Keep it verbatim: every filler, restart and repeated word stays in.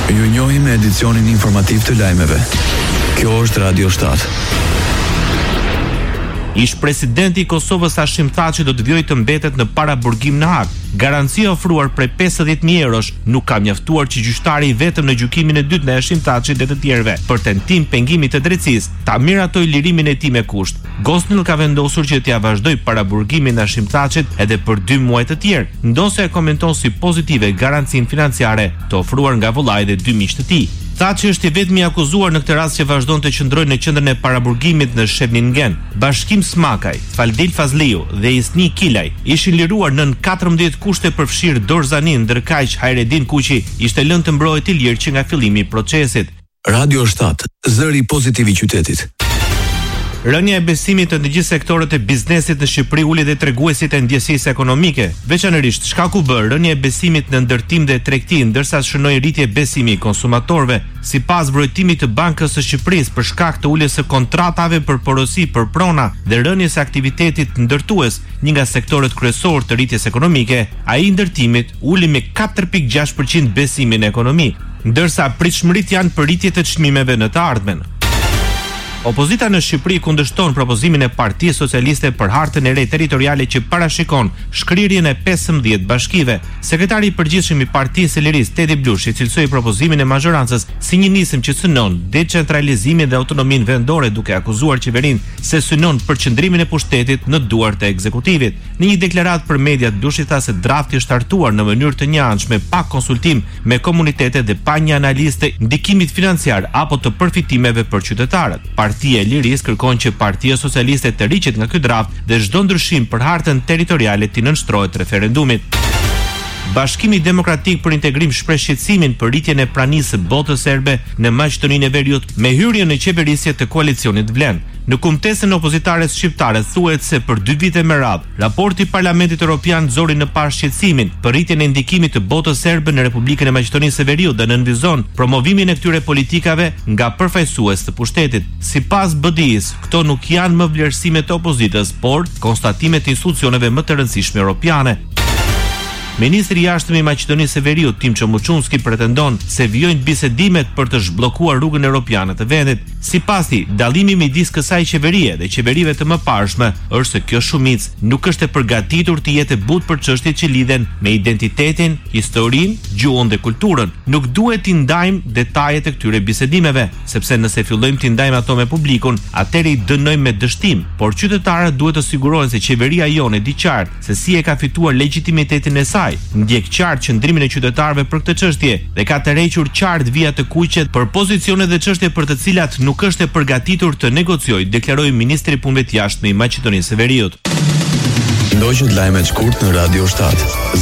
Ju njohim me edicionin informativ të lajmeve. Kjo është Radio shtat. Ish presidenti i Kosovës Hashim Thaçi do të vijojë të mbetet në paraburgim në Hag. Garancia ofruar prej pesëdhjetë mijë eurosh nuk ka mjaftuar që gjyqtari i vetëm në gjykimin e dytë në Hashim Thaçit dhe të tjerëve për tentim pengimi të drejtësisë ta miratoj lirimin e tij me kusht. Gosnell ka vendosur që t'ia vazhdoj paraburgimin në Hashim Thaçit edhe për dy muaj të tjerë. Ndosja e komenton si pozitive garancinë financiare të ofruar nga vullai dhe dy miq të tij. Thaçi është i vetmi akuzuar në këtë rast që vazhdon të qëndrojë në qendrën e paraburgimit në Shevningen. Bashkim Smakaj, Faldil Fazliu dhe Isni Kilaj ishin liruar nën katërmbëdhjetë kushte përfshirë Dorzanin, ndërkaq Hayredin Kuqi ishte lënë të mbrohet i lirë që nga fillimi i procesit. Radio shtat, zëri pozitiv i qytetit. Rënja e besimit të të gjithë sektorët e biznesit në Shqipëri uli dhe treguesit e ndjesisë ekonomike. Veçanërisht shkaku bë rënja e besimit në ndërtim dhe tregti, ndërsa shënoi rritje besimi i konsumatorëve. Sipas vërtetimit të Bankës së Shqipërisë, për shkak të uljes së kontratave për porosi për prona dhe rënjes së aktivitetit ndërtues, një nga sektorët kryesor të rritjes ekonomike, ai i ndërtimit uli me katër pikë gjashtë përqind besimin në ekonomi, ndërsa pritshmëritë janë për rritje të çmimeve në të ardhmen. Opozita në Shqipëri kundërshton propozimin e Partisë Socialiste për hartën e re territoriale që parashikon shkrirjen e pesëmbëdhjetë bashkive. Sekretari i përgjithshëm i Partisë së Lirisë, Tedi Blushi, cilësoi propozimin e mazhorancës si një nisëm që synon decentralizimin dhe autonominë vendore, duke akuzuar qeverinë se synon përqendrimin e pushtetit në duart e ekzekutivit. Në një deklaratë për media, Blushi tha se drafti është hartuar në mënyrë të njëanshme, pa konsultim me komunitetet dhe pa një analizë të ndikimit financiar apo të përfitimeve për qytetarët. Partia e Lirisë kërkon që Partia Socialiste të riqet nga ky draft dhe çdo ndryshim për hartën territoriale të nënshtrohet referendumit. Bashkimi Demokratik për Integrim shpreh shqetësimin për rritjen e pranisë së botës serbe në Maqedoninë e Veriut me hyrjen në qeverisje të koalicionit Vlen. Në kumtesën opozitare shqiptare thuhet se për dy vite me radhë, raporti i Parlamentit Evropian zori në parë shqetësimin për rritjen e ndikimit të botës serbe në Republikën e Maqedonisë së Veriut dhe nënvizon promovimin e këtyre politikave nga përfaqësues të pushtetit. Sipas B D I-s, këto nuk janë më vlerësime të opozitës, por konstatime të institucioneve më të rëndësishme europiane. Ministri i Jashtëm i Maqedonisë së Veriut, Tim Çomuçunski, pretendon se vijojnë bisedimet për të zhbllokuar rrugën europiane të vendit. Sipas tij, dallimi midis kësaj qeverie dhe qeverive të mëparshme është se kjo shumicë nuk është e përgatitur të jetë e butë për çështjet që lidhen me identitetin, historinë, gjuhën dhe kulturën. Nuk duhet t'i ndajmë detajet e këtyre bisedimeve, sepse nëse fillojmë t'i ndajmë ato me publikun, atëherë i dënojmë me dështim, por qytetarët duhet të sigurohen se qeveria jonë e di qartë se si e ka fituar legitimitetin e saj. Ndjek qartë qëndrimin e qytetarëve për këtë çështje dhe ka tërhequr qartë vija të kuqet për pozicione dhe çështje për të cilat nuk është e përgatitur të negociojë, deklaroi ministri i punëve të jashtme i Maqedonisë së Veriut. Ndoqët lajmet shkurt në Radio shtat.